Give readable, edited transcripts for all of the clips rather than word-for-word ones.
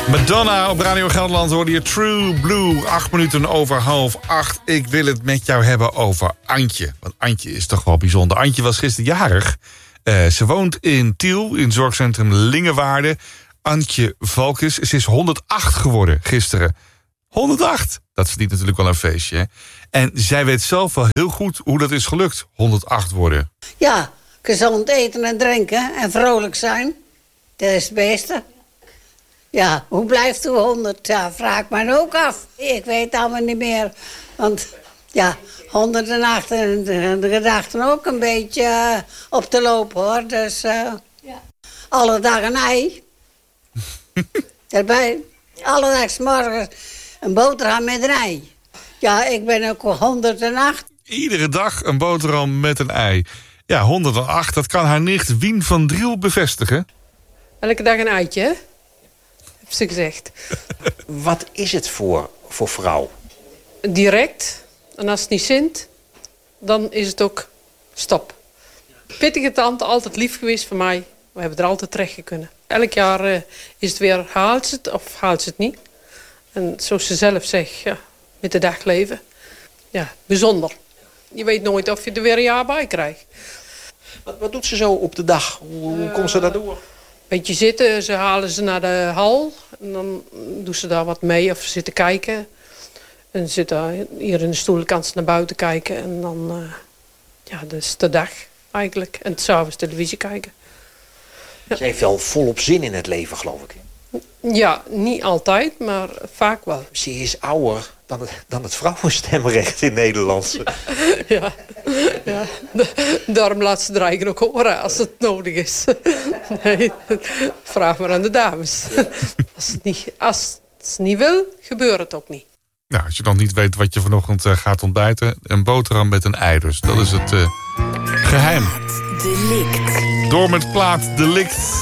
Madonna op Radio Gelderland hoorde je True Blue. 8 minuten over 7:30. Ik wil het met jou hebben over Antje. Want Antje is toch wel bijzonder. Antje was gisteren jarig. Ze woont in Tiel, in zorgcentrum Lingewaarde. Antje Valkens. Ze is 108 geworden gisteren. 108! Dat verdient natuurlijk wel een feestje. Hè? En zij weet zelf wel heel goed hoe dat is gelukt. 108 worden. Ja, gezond eten en drinken en vrolijk zijn. Dat is het beste. Ja, hoe blijft u 100? Ja, vraag ik me ook af. Ik weet het allemaal niet meer. Want ja, 108 en de gedachten ook een beetje op te lopen, hoor. Dus alle dag een ei. Daarbij, alle dag 's morgens een boterham met een ei. Ja, ik ben ook 108. Iedere dag een boterham met een ei. Ja, 108, dat kan haar nicht Wien van Driel bevestigen. Elke dag een eitje, hè? Heeft ze gezegd. Wat is het voor vrouw? Direct. En als het niet zint, dan is het ook stop. Pittige tante, altijd lief geweest voor mij. We hebben er altijd terecht kunnen. Elk jaar is het weer, haalt ze het of haalt ze het niet. En zoals ze zelf zegt, ja, met de dag leven. Ja, bijzonder. Je weet nooit of je er weer een jaar bij krijgt. Wat doet ze zo op de dag? Hoe komt ze daar door? Beetje zitten, ze halen ze naar de hal. En dan doen ze daar wat mee of ze zitten kijken. En zit daar hier in de stoel, kan ze naar buiten kijken. En dan, ja, dat is de dag eigenlijk. En 's avonds televisie kijken. Ja. Ze heeft wel volop zin in het leven, geloof ik. Ja, niet altijd, maar vaak wel. Ze is ouder dan het vrouwenstemrecht in Nederland. Ja. Daarom laat ze er eigenlijk ook horen als het nodig is. Nee, vraag maar aan de dames. Als het niet wil, gebeurt het ook niet. Nou, als je dan niet weet wat je vanochtend gaat ontbijten, een boterham met een ei dus. Dat is het geheim. Delict. Door met Plaat Delict.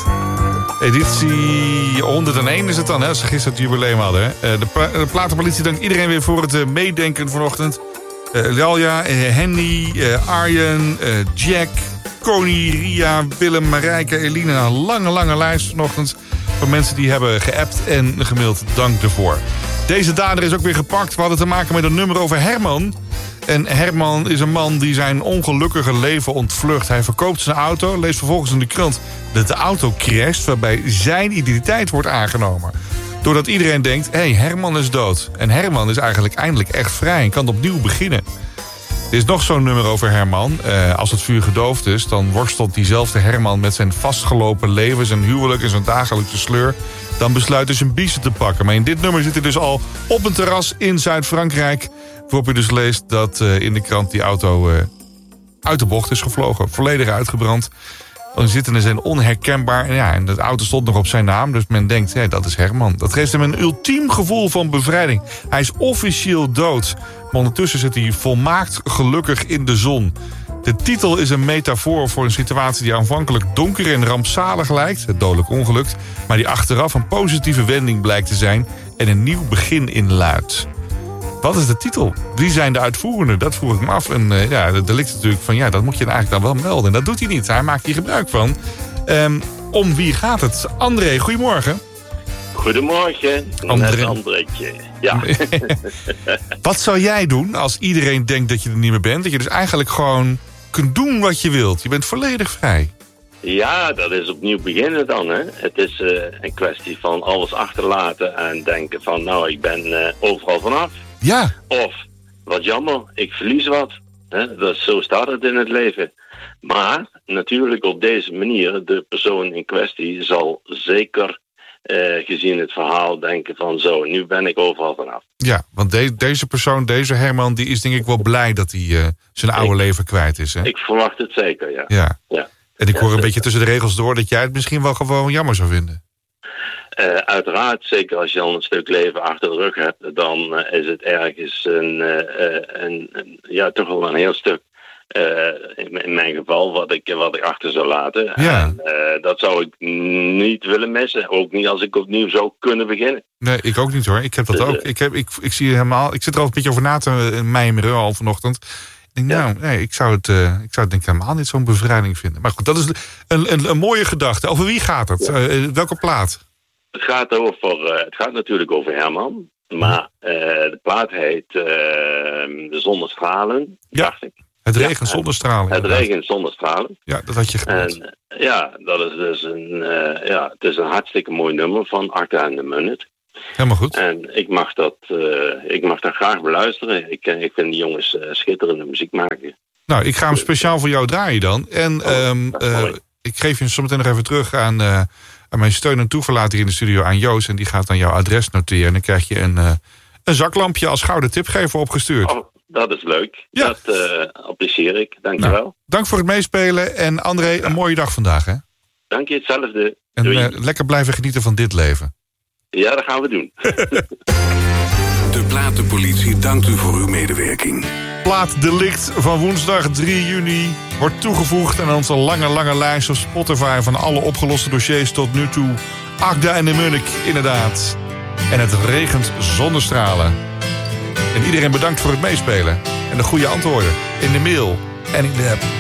Editie 101 is het dan, hè, als ze gisteren het jubileum hadden. Hè. De platenpolitie dankt iedereen weer voor het meedenken vanochtend. Lalja, Henny, Arjen, Jack, Connie, Ria, Willem, Marijke, Eline. Een lange lijst vanochtend van mensen die hebben geappt en gemaild. Dank ervoor. Deze dader is ook weer gepakt. We hadden te maken met een nummer over Herman. En Herman is een man die zijn ongelukkige leven ontvlucht. Hij verkoopt zijn auto, leest vervolgens in de krant dat de auto crasht, waarbij zijn identiteit wordt aangenomen. Doordat iedereen denkt, hé, Herman is dood. En Herman is eigenlijk eindelijk echt vrij en kan opnieuw beginnen. Er is nog zo'n nummer over Herman. Als het vuur gedoofd is, dan worstelt diezelfde Herman met zijn vastgelopen leven, zijn huwelijk en zijn dagelijkse sleur. Dan besluit hij zijn biezen te pakken. Maar in dit nummer zit hij dus al op een terras in Zuid-Frankrijk, waarop je dus leest dat in de krant die auto uit de bocht is gevlogen. Volledig uitgebrand. Dan zitten zijn onherkenbaar. En ja, en de auto stond nog op zijn naam. Dus men denkt, hey, dat is Herman. Dat geeft hem een ultiem gevoel van bevrijding. Hij is officieel dood. Maar ondertussen zit hij volmaakt gelukkig in de zon. De titel is een metafoor voor een situatie die aanvankelijk donker en rampzalig lijkt. Het dodelijk ongeluk. Maar die achteraf een positieve wending blijkt te zijn. En een nieuw begin inluidt. Wat is de titel? Wie zijn de uitvoerenden? Dat vroeg ik me af. En de ligt natuurlijk van, ja, dat moet je eigenlijk dan wel melden. En dat doet hij niet. Hij maakt hier gebruik van. Om wie gaat het? André, goedemorgen. Goedemorgen. Andréetje. Ja. Wat zou jij doen als iedereen denkt dat je er niet meer bent? Dat je dus eigenlijk gewoon kunt doen wat je wilt. Je bent volledig vrij. Ja, dat is opnieuw beginnen dan. Hè. Het is een kwestie van alles achterlaten en denken van, nou, ik ben overal vanaf. Ja. Of, wat jammer, ik verlies wat. Hè. Zo staat het in het leven. Maar natuurlijk op deze manier, de persoon in kwestie zal zeker gezien het verhaal denken van zo, nu ben ik overal vanaf. Ja, want deze persoon, deze Herman, die is denk ik wel blij dat hij zijn oude leven kwijt is. Hè? Ik verwacht het zeker, ja. En ik hoor een zeker. beetje tussen de regels door dat jij het misschien wel gewoon jammer zou vinden. Uiteraard, zeker als je al een stuk leven achter de rug hebt, dan is het ergens toch wel een heel stuk. In mijn geval, wat ik achter zou laten. Ja. En dat zou ik niet willen missen. Ook niet als ik opnieuw zou kunnen beginnen. Nee, ik ook niet hoor. Ik heb dat ook. Ik zie helemaal. Ik zit er al een beetje over na te mijmeren al vanochtend. Ik denk, ik zou het denk ik helemaal niet zo'n bevrijding vinden. Maar goed, dat is een mooie gedachte. Over wie gaat het? Welke plaat? Het gaat natuurlijk over Herman. Maar de plaat heet Zonnestralen, dacht ik. Het regent zonder stralen. Het regent zonder stralen. Ja, dat had je gehoord. En dat is dus het is een hartstikke mooi nummer van Acta and the Munich. Helemaal goed. En ik mag dat graag beluisteren. Ik vind die jongens schitterende muziek maken. Nou, ik ga hem speciaal voor jou draaien dan. En ik geef je zo meteen nog even terug aan mijn steun en toeverlaat hier in de studio aan Joost. En die gaat dan jouw adres noteren. En dan krijg je een zaklampje als gouden tipgever opgestuurd. Oh, dat is leuk. Ja. Dat apprecieer ik. Dank je wel. Dank voor het meespelen. En André, een mooie dag vandaag, hè? Dank je, hetzelfde. En lekker blijven genieten van dit leven. Ja, dat gaan we doen. De Platenpolitie dankt u voor uw medewerking. Plaatdelict van woensdag 3 juni wordt toegevoegd aan onze lange lijst op Spotify van alle opgeloste dossiers tot nu toe. Acta and the Munich, inderdaad. En het regent zonnestralen. En iedereen bedankt voor het meespelen. En de goede antwoorden in de mail en in de app.